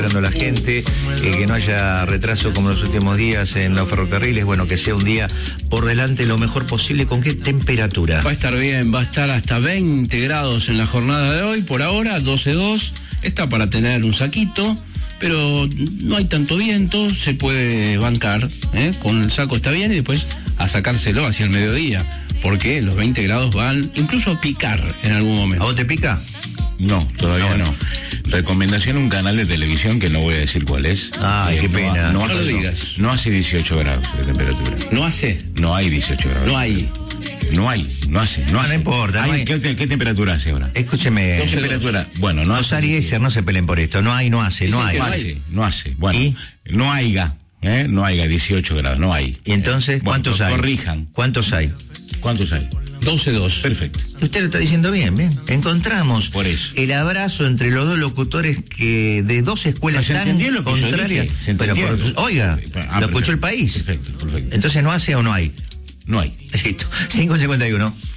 esperando la gente, que no haya retraso como los últimos días en los ferrocarriles, bueno, que sea un día por delante lo mejor posible. ¿Con qué temperatura? Va a estar bien, va a estar hasta 20 grados en la jornada de hoy, por ahora 12.2, está para tener un saquito, pero no hay tanto viento, se puede bancar, con el saco está bien, y después a sacárselo hacia el mediodía, porque los 20 grados van incluso a picar en algún momento. ¿A vos te pica? No, todavía no. Recomendación, un canal de televisión que no voy a decir cuál es. Ay, qué pena. No lo digas. No hace 18 grados de temperatura. ¿No hace? No hay 18 grados. No hay. No hace. No importa. No hay. ¿Qué temperatura hace ahora? Escúcheme. ¿Qué temperatura? Bueno, no hace. Osar y Esser, no se peleen por esto. No hay. No hace. Bueno, ¿Y? no haya 18 grados, no hay. ¿Y entonces cuántos hay? Corrijan. ¿Cuántos hay? 12.2. Perfecto. Usted lo está diciendo bien. Encontramos Por eso. el abrazo entre los dos locutores que de dos escuelas ¿Se tan entendió lo que yo contrarias. dije? ¿Se entendió? Oiga, lo escuchó el país. Perfecto. Entonces, ¿no hace o no hay? No hay. Listo. 5:51.